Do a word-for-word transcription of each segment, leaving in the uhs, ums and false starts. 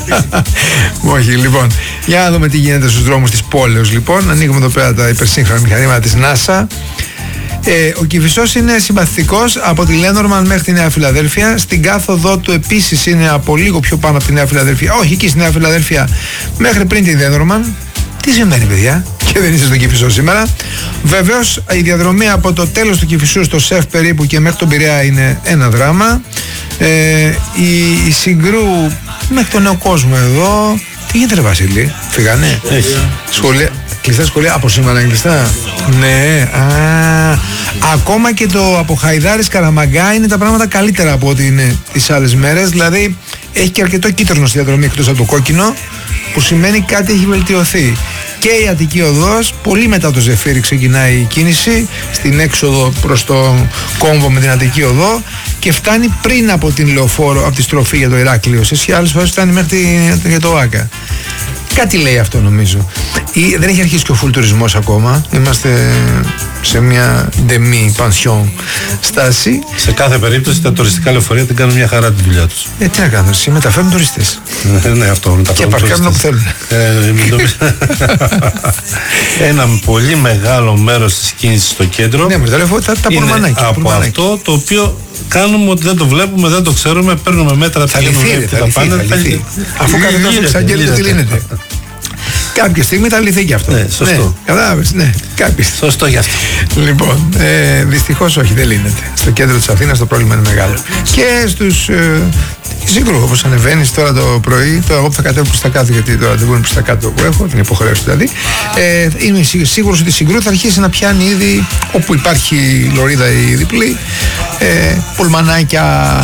Όχι, λοιπόν. Για να δούμε τι γίνεται στους δρόμους της πόλεως, λοιπόν. Ανοίγουμε εδώ πέρα τα υπερσύγχρονα μηχανήματα της NASA. Ε, ο Κηφισός είναι συμπαθητικός από τη Λένορμαν μέχρι τη Νέα Φιλαδέλφια. Στην κάθοδό του επίσης είναι από λίγο πιο πάνω από τη Νέα Φιλαδέλφια. Όχι, εκεί στη Νέα Φιλαδέλφια μέχρι πριν τη Λένορμαν. Τι συμβαίνει, παιδιά, και δεν είσαι στο Κηφισό σήμερα. Βεβαίως η διαδρομή από το τέλος του Κηφισού στο ΣΕΦ περίπου και μέχρι τον Πειραιά είναι ένα δράμα. Ε, η, η Συγκρού μέχρι τον Νέο Κόσμο εδώ. Τι γίνεται, ρε Βασίλη, φύγανε? Έχει. Σχολεία, κλειστά σχολεία από σήμερα είναι κλειστά. Ναι, α, ακόμα και το από Χαϊδάρης Καραμαγκά είναι τα πράγματα καλύτερα από ό,τι είναι τις άλλες μέρες. Δηλαδή έχει και αρκετό κίτρινο στη διαδρομή εκτός από το κόκκινο, που σημαίνει κάτι έχει βελτιωθεί. Και η Αττική Οδός, πολύ μετά το Ζεφύρι ξεκινάει η κίνηση στην έξοδο προς το κόμβο με την Αττική Οδό και φτάνει πριν από την Λεωφόρο, από τη στροφή για το Ηράκλειο. Σε άλλες φορές φτάνει μέχρι για το Άκα. Κάτι λέει αυτό, νομίζω. Ή, δεν έχει αρχίσει και ο φουλ τουρισμός ακόμα. Είμαστε σε μια demi pension στάση. Σε κάθε περίπτωση τα τουριστικά λεωφορεία την κάνουν μια χαρά τη δουλειά τους. Ε, τι να κάνουν, εσύ μεταφέρουν τουρίστες. Ναι, αυτό μεταφέρουν. Και παρκάρουν όπου θέλουν. Ένα πολύ μεγάλο μέρος της κίνησης στο κέντρο. Ναι, με τα λεωφορεία, τα πουλμανάκια. Από αυτό το οποίο κάνουμε ότι δεν το βλέπουμε, δεν το ξέρουμε, παίρνουμε μέτρα. Θα λυθεί, θα λυθεί. Αφού κάθε τόσο εξαγγέλλεται ότι λύνεται. Κάποια στιγμή θα λυθεί και αυτό. Ναι, σωστό. Ναι, κατάλαβες, ναι, κάποια στιγμή. Σωστό γι' αυτό. Λοιπόν, ε, δυστυχώς όχι, δεν λύνεται. Στο κέντρο της Αθήνας το πρόβλημα είναι μεγάλο. Και στους ε, Συγκρού, όπως ανεβαίνεις τώρα το πρωί, τώρα εγώ που θα κατέβω προς τα κάτω, γιατί τώρα δεν μπορεί προς τα κάτω που έχω, την υποχρέωση δηλαδή, ε, είμαι σίγουρος ότι η Συγκρού θα αρχίσει να πιάνει ήδη όπου υπάρχει λωρίδα η διπλή, ε, πουλμανάκια.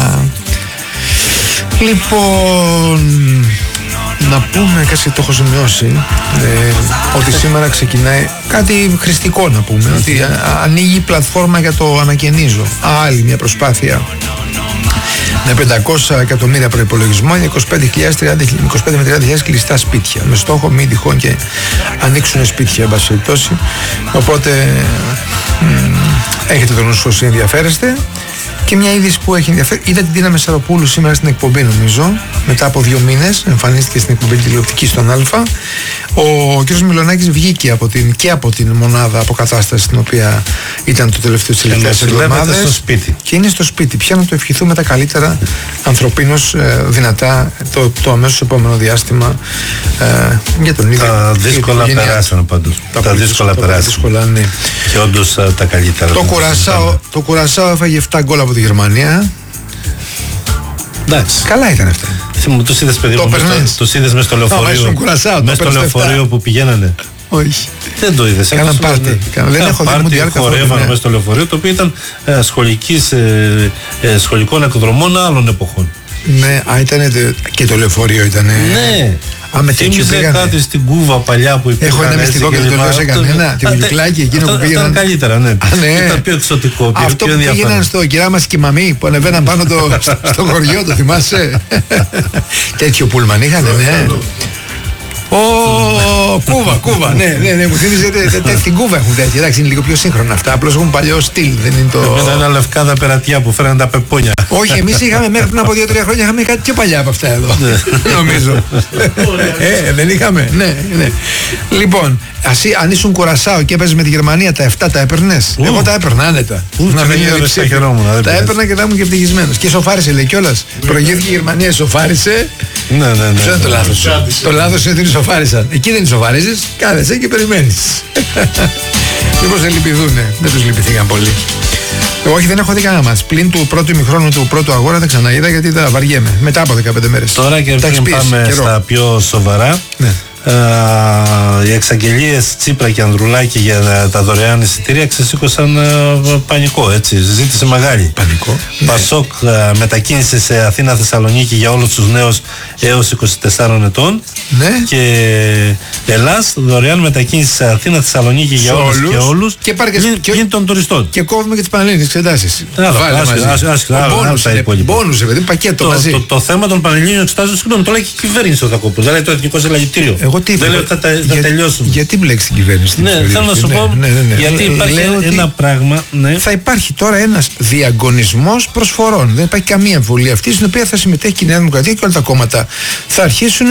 Λοιπόν, να πούμε, κάτι το έχω σημειώσει, ε, ότι σήμερα ξεκινάει κάτι χρηστικό, να πούμε, ότι α, ανοίγει η πλατφόρμα για το ανακαινίζω. Άλλη μια προσπάθεια με πεντακόσια εκατομμύρια προϋπολογισμό για είκοσι πέντε με τριάντα χιλιάδες κλειστά σπίτια, με στόχο μη τυχόν και ανοίξουν σπίτια, εν πάση περιπτώσει. Οπότε μ, έχετε τον νου σας όσοι ενδιαφέρεστε. Και μια είδηση που έχει ενδιαφέρει, είδα την Τίνα Μεσαροπούλου σήμερα στην εκπομπή, νομίζω, μετά από δύο μήνες, εμφανίστηκε στην εκπομπή τηλεοπτική στον Α. Ο κ. Μιλονάκης βγήκε από την, και από την μονάδα αποκατάσταση στην οποία ήταν το τελευταίο της τελευταίας εβδομάδας. Στο σπίτι. Και είναι στο σπίτι. Πια να το ευχηθούμε τα καλύτερα ανθρωπίνως ε, δυνατά το, το αμέσως επόμενο διάστημα ε, για τον ίδιο. Τα δύσκολα περάσαν πάντως. Τα, τα δύσκολα περάσαν. Ναι. Και όντως τα καλύτερα. Το Κουρασάο, το Κουρασάο έφαγε επτά γκολ από τη Γερμανία. Εντάξει. Καλά ήταν αυτά. Μου τους είδες, παιδί μου, τους είδες μες στο λεωφορείο, μες στο λεωφορείο που πηγαίνανε. Όχι. Δεν το είδες. Κάναν πάρτι. Δεν έχω δει μουντιάλ καθόλου. Χορεύανε μες στο λεωφορείο, το οποίο ήταν ε, σχολικής, ε, ε, σχολικών εκδρομών άλλων εποχών. Ναι, α, ήταν και το λεωφορείο ήταν. Ναι. Θύμιζε κάτι στην Κούβα παλιά που υπήρχε. Έχω ένα μυστικό και δεν το λέω σε κανένα. Τη Βουλιουκλάκη εκείνο που πήγαιναν. Ήταν καλύτερα, ναι. Ήταν πιο εξωτικό, πιο αυτό που πήγαιναν στο Κυράμας και Μαμή που ανεβαίναν πάνω στο χωριό, το θυμάσαι? Τέτοιο πούλμαν είχαν, ναι. Ω, Κούβα, Κούβα, ναι, ναι, ναι, μου θύμιζε στην Κούβα έχουν τέτοια. Εντάξει, είναι λίγο πιο σύγχρονα αυτά. Απλώς έχουν παλιό στυλ, δεν είναι το. Εμένα ένα λευκά δαπερατιά που φέραν τα πεπόνια. Όχι, εμείς είχαμε μέχρι πριν από δύο τρία χρόνια είχαμε κάτι πιο παλιά από αυτά εδώ. Νομίζω. Ε, δεν είχαμε, ναι, ναι. Λοιπόν, αν ήσουν Κουρασάο και έπαιζε με τη Γερμανία τα επτά τα έπαιρνες? Εγώ τα έπαιρνα άνετα. Να μην τα έπαιρνα και θα ήμουν και ευτυχισμένος. Και σοφάρισε, λέει κιόλας. Προηγήθηκε η Γερμανία, σοφάρισε. Ναι, ναι, ναι. Ποιο είναι το λάθος? Το λάθος είναι ότι σοφάρισαν. Εκεί δεν σοφάριζες, κάθεσαι και περιμένεις. Μήπως δεν λυπηθούνε? Δεν τους λυπηθήκαν πολύ. Όχι, δεν έχω δει κανένα μας. Πλην του πρώτου ημιχρόνου του πρώτου αγώνα δεν ξαναείδα γιατί δεν βαριέμαι. Μετά από δεκαπέντε μέρες. Τώρα και πριν πάμε καιρό. Στα πιο σοβαρά. Ναι. Uh, οι εξαγγελίες Τσίπρα και Ανδρουλάκη για τα δωρεάν εισιτήρια ξεσήκωσαν uh, πανικό, έτσι, ζήτησε μεγάλη. Πανικό. Πασόκ uh, μετακίνησε σε Αθήνα Θεσσαλονίκη για όλους τους νέους έως είκοσι τεσσάρων ετών. Ναι. Και Ελλάς δωρεάν μετακίνησε σε Αθήνα Θεσσαλονίκη για όλους και όλους και πλην των τουριστών. Και κόβουμε και τις πανελλήνιες εξετάσεις. Μπόνους, παιδί, πακέτο μαζί. Το θέμα των πανελλήνιων εξετάσεων, συγγνώμη, το λέει και η κυβέρνηση ο Δακόπουλος, δεν λέει το Εθνικό Συλλαγητήριο. Τι δεν λέω ότι θα, τα, για, θα τελειώσουν. Γιατί μπλέξει την κυβέρνηση? Ναι, θέλω να σου ναι, πω. Ναι, ναι, ναι. Γιατί υπάρχει Λέω ένα πράγμα. Ναι. Θα υπάρχει τώρα ένας διαγωνισμός προσφορών. Δεν υπάρχει καμία εμβολία αυτή, στην οποία θα συμμετέχει και η Νέα Δημοκρατία και όλα τα κόμματα. Θα αρχίσουν